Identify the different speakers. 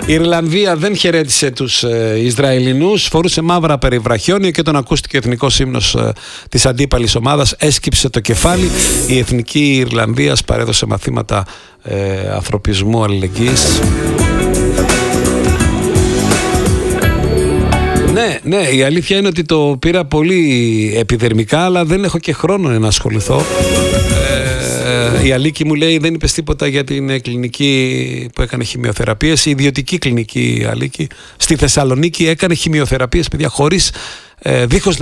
Speaker 1: Η Ιρλανδία δεν χαιρέτησε τους Ισραηλινούς, φορούσε μαύρα περιβραχιόνια και όταν ακούστηκε ο εθνικός ύμνος της αντίπαλης ομάδας έσκυψε το κεφάλι. Η Εθνική Ιρλανδίας παρέδωσε μαθήματα ανθρωπισμού, αλληλεγγύης. Ναι, η αλήθεια είναι ότι το πήρα πολύ επιδερμικά, αλλά δεν έχω και χρόνο να ασχοληθώ. Η Αλίκη μου λέει δεν είπες τίποτα για την κλινική που έκανε χημειοθεραπείες, η ιδιωτική κλινική Αλίκη στη Θεσσαλονίκη έκανε χημειοθεραπείες, παιδιά, δίχως